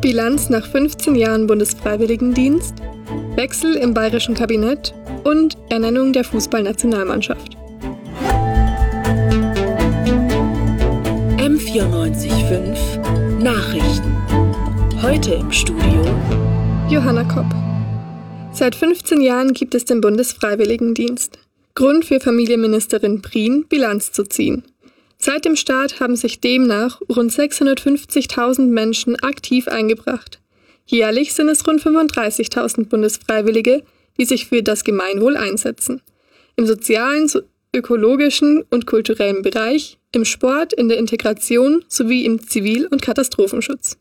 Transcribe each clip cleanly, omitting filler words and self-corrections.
Bilanz nach 15 Jahren Bundesfreiwilligendienst, Wechsel im bayerischen Kabinett und Ernennung der Fußballnationalmannschaft. M94.5 Nachrichten. Heute im Studio Johanna Kopp. Seit 15 Jahren gibt es den Bundesfreiwilligendienst. Grund für Familienministerin Prien, Bilanz zu ziehen. Seit dem Start haben sich demnach rund 650.000 Menschen aktiv eingebracht. Jährlich sind es rund 35.000 Bundesfreiwillige, die sich für das Gemeinwohl einsetzen. Im sozialen, ökologischen und kulturellen Bereich, im Sport, in der Integration sowie im Zivil- und Katastrophenschutz.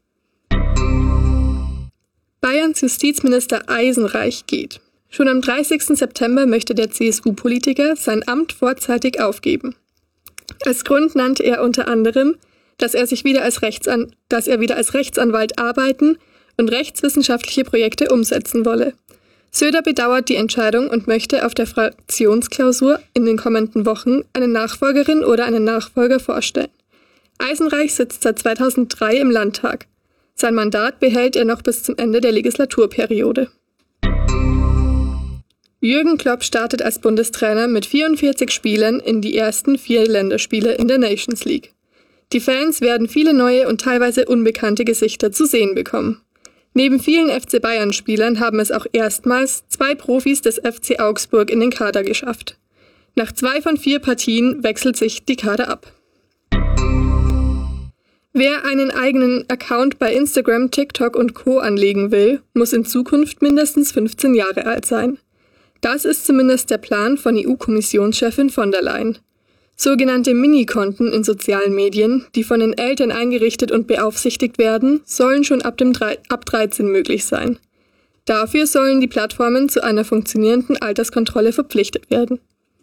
Bayerns Justizminister Eisenreich geht. Schon am 30. September möchte der CSU-Politiker sein Amt vorzeitig aufgeben. Als Grund nannte er unter anderem, dass er wieder als Rechtsanwalt arbeiten und rechtswissenschaftliche Projekte umsetzen wolle. Söder bedauert die Entscheidung und möchte auf der Fraktionsklausur in den kommenden Wochen eine Nachfolgerin oder einen Nachfolger vorstellen. Eisenreich sitzt seit 2003 im Landtag. Sein Mandat behält er noch bis zum Ende der Legislaturperiode. Jürgen Klopp startet als Bundestrainer mit 44 Spielern in die ersten 4 Länderspiele in der Nations League. Die Fans werden viele neue und teilweise unbekannte Gesichter zu sehen bekommen. Neben vielen FC Bayern-Spielern haben es auch erstmals 2 Profis des FC Augsburg in den Kader geschafft. Nach 2 von 4 Partien wechselt sich die Kader ab. Wer einen eigenen Account bei Instagram, TikTok und Co. anlegen will, muss in Zukunft mindestens 15 Jahre alt sein. Das ist zumindest der Plan von EU-Kommissionschefin von der Leyen. Sogenannte Mini-Konten in sozialen Medien, die von den Eltern eingerichtet und beaufsichtigt werden, sollen schon ab 13 möglich sein. Dafür sollen die Plattformen zu einer funktionierenden Alterskontrolle verpflichtet werden.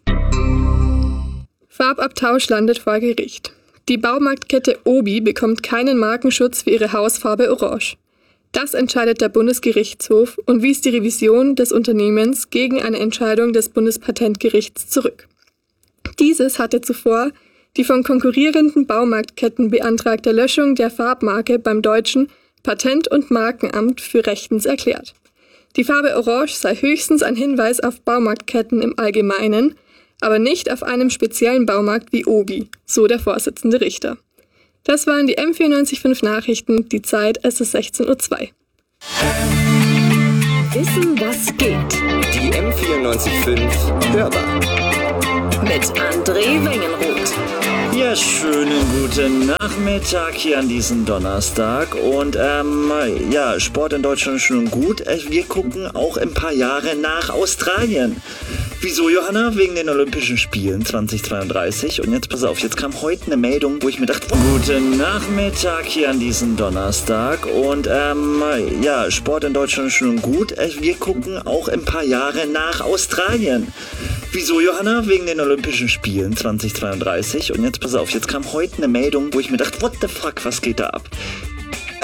Farbabtausch landet vor Gericht. Die Baumarktkette Obi bekommt keinen Markenschutz für ihre Hausfarbe Orange. Das entscheidet der Bundesgerichtshof und wies die Revision des Unternehmens gegen eine Entscheidung des Bundespatentgerichts zurück. Dieses hatte zuvor die von konkurrierenden Baumarktketten beantragte Löschung der Farbmarke beim deutschen Patent- und Markenamt für rechtens erklärt. Die Farbe Orange sei höchstens ein Hinweis auf Baumarktketten im Allgemeinen, aber nicht auf einem speziellen Baumarkt wie Obi, so der Vorsitzende Richter. Das waren die M94.5 Nachrichten, die Zeit, es ist 16:02 Uhr. Wissen, was geht. Die M94.5 Hörbar. Mit André Wengenroth. Ja, schönen guten Nachmittag hier an diesem Donnerstag und Sport in Deutschland ist schon gut. Wir gucken auch ein paar Jahre nach Australien. Wieso, Johanna? Wegen den Olympischen Spielen 2032. Und jetzt pass auf, jetzt kam heute eine Meldung, wo ich mir dachte, guten Nachmittag hier an diesem Donnerstag und Sport in Deutschland ist schon gut. Wir gucken auch ein paar Jahre nach Australien. Wieso, Johanna? Wegen den Olympischen Spielen 2032. Und jetzt pass auf, jetzt kam heute eine Meldung, wo ich mir dachte, what the fuck, was geht da ab?